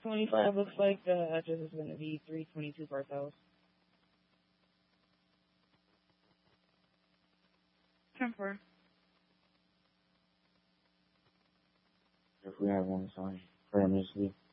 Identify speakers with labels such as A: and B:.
A: 25 looks like the address is going to be 322 Park House.
B: 10-4.
C: If we have one sign, permanently.